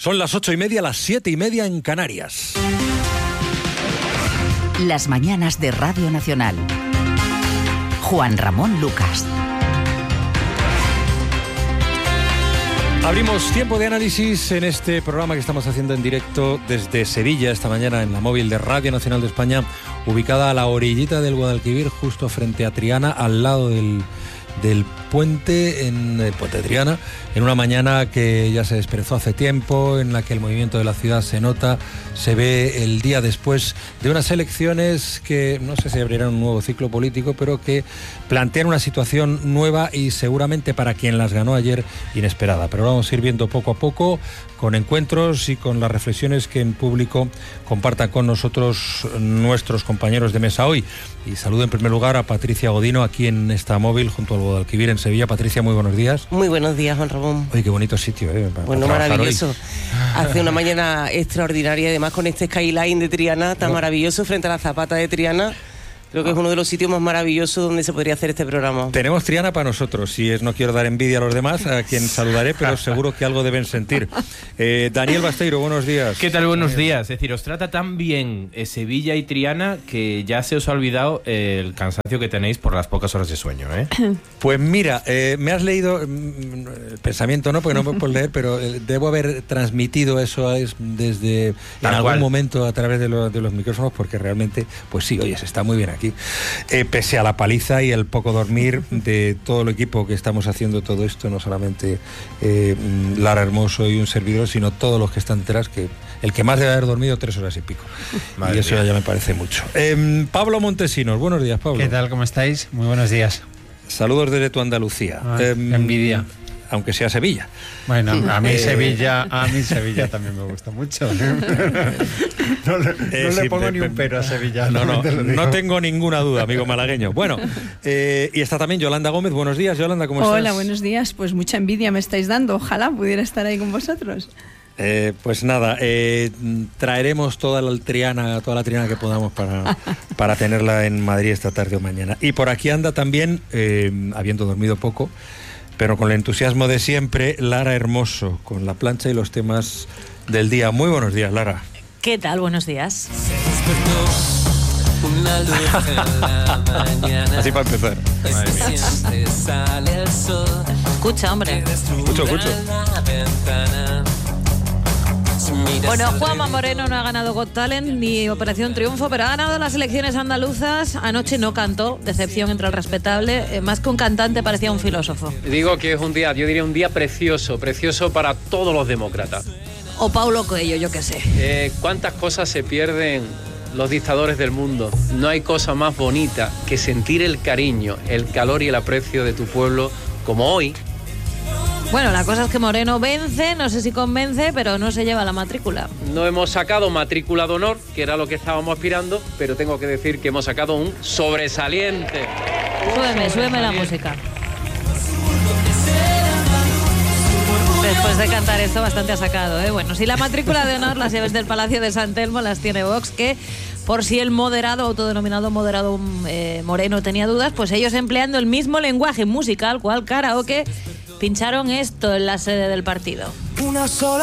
Son las 8:30, las 7:30 en Canarias. Las mañanas de Radio Nacional. Juan Ramón Lucas. Abrimos tiempo de análisis en este programa que estamos haciendo en directo desde Sevilla esta mañana en la móvil de Radio Nacional de España, ubicada a la orillita del Guadalquivir, justo frente a Triana, al lado del puente, en el puente de Triana, en una mañana que ya se desperezó hace tiempo, en la que el movimiento de la ciudad se nota, se ve el día después de unas elecciones que no sé si abrirán un nuevo ciclo político, pero que plantean una situación nueva y seguramente para quien las ganó ayer inesperada. Pero vamos a ir viendo poco a poco, con encuentros y con las reflexiones que en público compartan con nosotros nuestros compañeros de mesa hoy. Y saludo en primer lugar a Patricia Godino, aquí en esta móvil junto al Guadalquivir en Sevilla. Patricia, muy buenos días. Muy buenos días, Juan Ramón. Oye, qué bonito sitio, Bueno, maravilloso. Hoy. Hace una mañana extraordinaria, además con este skyline de Triana tan maravilloso frente a la Zapata de Triana. Creo que es uno de los sitios más maravillosos donde se podría hacer este programa. Tenemos Triana para nosotros. No quiero dar envidia a los demás, a quien saludaré, pero seguro que algo deben sentir. Daniel Basteiro, buenos días. ¿Qué tal? Buenos días. Es decir, os trata tan bien Sevilla y Triana que ya se os ha olvidado el cansancio que tenéis por las pocas horas de sueño, ¿eh? Pues mira, me has leído el pensamiento, no, porque no me puedo leer, pero debo haber transmitido eso desde en algún momento a través de los micrófonos, porque realmente, pues sí, oye, se está muy bien aquí. Pese a la paliza y el poco dormir de todo el equipo que estamos haciendo todo esto, no solamente Lara Hermoso y un servidor, sino todos los que están detrás, que el que más debe haber dormido 3 horas y pico. Madre y eso mía. Ya me parece mucho. Pablo Montesinos, buenos días, Pablo. ¿Qué tal? ¿Cómo estáis? Muy buenos días. Saludos desde tu Andalucía. Envidia. Aunque sea Sevilla. Bueno, a mí Sevilla también me gusta mucho. No le pongo ni un pero a Sevilla. No tengo ninguna duda, amigo malagueño. Bueno, y está también Yolanda Gómez. Buenos días, Yolanda, ¿cómo estás? Hola, buenos días. Pues mucha envidia me estáis dando. Ojalá pudiera estar ahí con vosotros. Pues nada, traeremos toda la triana que podamos para tenerla en Madrid esta tarde o mañana. Y por aquí anda también, habiendo dormido poco, pero con el entusiasmo de siempre, Lara Hermoso, con la plancha y los temas del día. Muy buenos días, Lara. ¿Qué tal? Buenos días. Así para empezar. Escucha, hombre. Escucho. Bueno, Juanma Moreno no ha ganado Got Talent ni Operación Triunfo, pero ha ganado las elecciones andaluzas. Anoche no cantó, decepción entre el respetable. Más que un cantante, parecía un filósofo. Digo que es un día, yo diría un día precioso para todos los demócratas. O Paulo Coelho, yo qué sé. ¿Cuántas cosas se pierden los dictadores del mundo? No hay cosa más bonita que sentir el cariño, el calor y el aprecio de tu pueblo como hoy. Bueno, la cosa es que Moreno vence, no sé si convence, pero no se lleva la matrícula. No hemos sacado matrícula de honor, que era lo que estábamos aspirando, pero tengo que decir que hemos sacado un sobresaliente. Súbeme la música. Después de cantar esto, bastante ha sacado, ¿eh? Bueno, si la matrícula de honor, las llaves del Palacio de San Telmo las tiene Vox, que por si el moderado, autodenominado moderado Moreno tenía dudas, pues ellos empleando el mismo lenguaje musical, cual karaoke, pincharon esto en la sede del partido. Una sola